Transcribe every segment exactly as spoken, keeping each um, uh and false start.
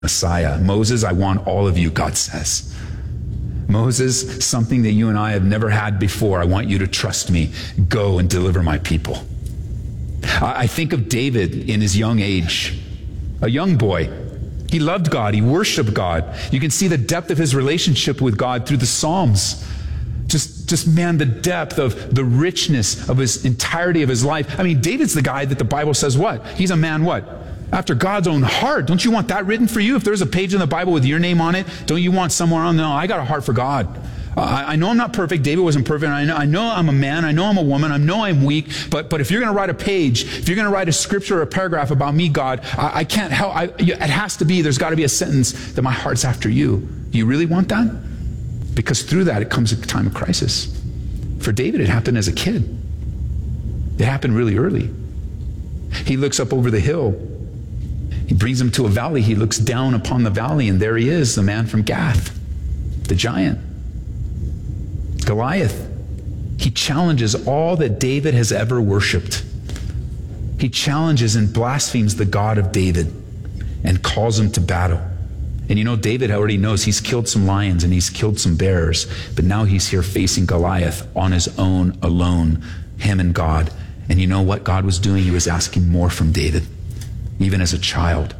Messiah. Moses, I want all of you, God says. Moses, something that you and I have never had before. I want you to trust me. Go and deliver my people. I think of David in his young age, a young boy. He loved God. He worshiped God. You can see the depth of his relationship with God through the Psalms. Just, just man, the depth of the richness of his entirety of his life. I mean, David's the guy that the Bible says what? He's a man what? After God's own heart. Don't you want that written for you? If there's a page in the Bible with your name on it, don't you want somewhere on? No, I got a heart for God. Uh, I, I know I'm not perfect. David wasn't perfect. I know, I know I'm a man. I know I'm a woman. I know I'm weak. But, but if you're going to write a page, if you're going to write a scripture or a paragraph about me, God, I, I can't help. I, it has to be, there's got to be a sentence that my heart's after you. Do you really want that? Because through that, it comes a time of crisis. For David, it happened as a kid. It happened really early. He looks up over the hill. He brings him to a valley. He looks down upon the valley, and there he is, the man from Gath, the giant, Goliath. He challenges all that David has ever worshipped. He challenges and blasphemes the God of David and calls him to battle. And you know, David already knows he's killed some lions and he's killed some bears, but now he's here facing Goliath on his own, alone, him and God. And you know what God was doing? He was asking more from David. Even as a child,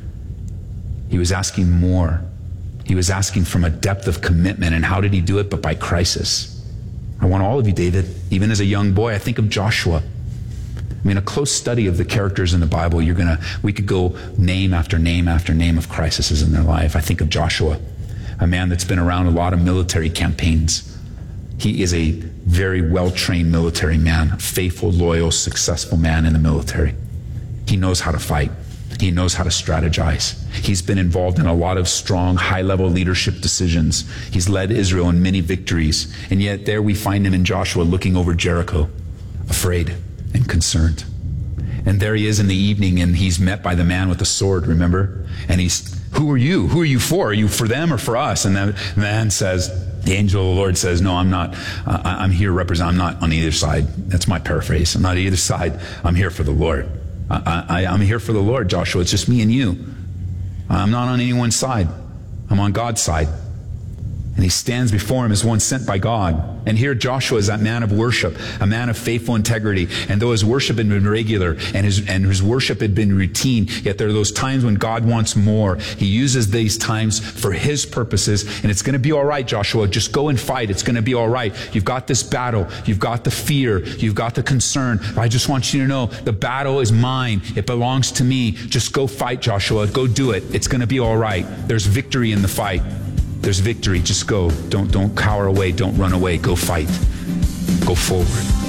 he was asking more. He was asking from a depth of commitment. And how did he do it? But by crisis. I want all of you, David, even as a young boy. I think of Joshua. I mean, a close study of the characters in the Bible, you're gonna, we could go name after name after name of crises in their life. I think of Joshua, a man that's been around a lot of military campaigns. He is a very well-trained military man, a faithful, loyal, successful man in the military. He knows how to fight. He knows how to strategize. He's been involved in a lot of strong, high-level leadership decisions. He's led Israel in many victories. And yet there we find him in Joshua looking over Jericho, afraid and concerned. And there he is in the evening, and he's met by the man with the sword, remember? And he's, who are you? Who are you for? Are you for them or for us? And the man says, the angel of the Lord says, no, I'm not. Uh, I'm here represent. I'm not on either side. That's my paraphrase. I'm not either side. I'm here for the Lord. I, I, I'm here for the Lord, Joshua. It's just me and you. I'm not on anyone's side. I'm on God's side. And he stands before him as one sent by God. And here Joshua is that man of worship, a man of faithful integrity. And though his worship had been regular and his, and his worship had been routine, yet there are those times when God wants more. He uses these times for his purposes. And it's going to be all right, Joshua. Just go and fight. It's going to be all right. You've got this battle. You've got the fear. You've got the concern. I just want you to know the battle is mine. It belongs to me. Just go fight, Joshua. Go do it. It's going to be all right. There's victory in the fight. There's victory. Just go. Don't, don't cower away. Don't run away. Go fight. Go forward.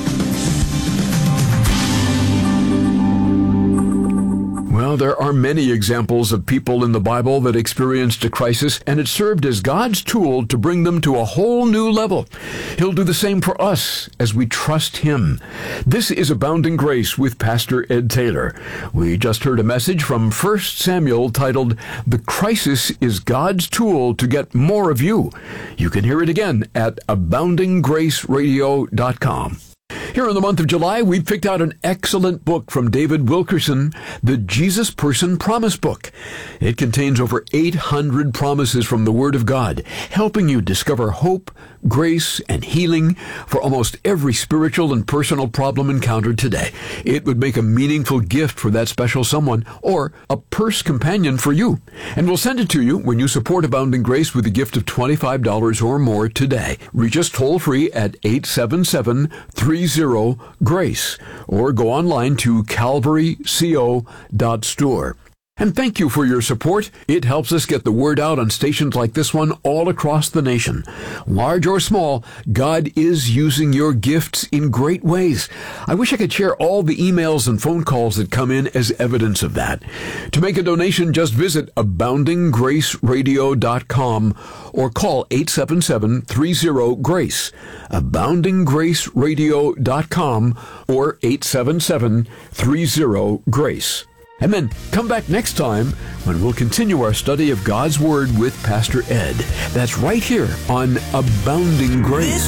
Well, there are many examples of people in the Bible that experienced a crisis, and it served as God's tool to bring them to a whole new level. He'll do the same for us as we trust Him. This is Abounding Grace with Pastor Ed Taylor. We just heard a message from First Samuel titled, "The Crisis is God's Tool to Get More of You." You can hear it again at abounding grace radio dot com. Here in the month of July, we've picked out an excellent book from David Wilkerson, the Jesus Person Promise Book. It contains over eight hundred promises from the Word of God, helping you discover hope, grace, and healing for almost every spiritual and personal problem encountered today. It would make a meaningful gift for that special someone or a purse companion for you. And we'll send it to you when you support Abounding Grace with a gift of twenty-five dollars or more today. Reach us toll-free at eight seven seven, three zero, GRACE or go online to calvary co dot store. And thank you for your support. It helps us get the word out on stations like this one all across the nation. Large or small, God is using your gifts in great ways. I wish I could share all the emails and phone calls that come in as evidence of that. To make a donation, just visit abounding grace radio dot com or call eight seven seven, three zero, GRACE, abounding grace radio dot com or eight seven seven, three zero, GRACE. And then come back next time when we'll continue our study of God's Word with Pastor Ed. That's right here on Abounding Grace.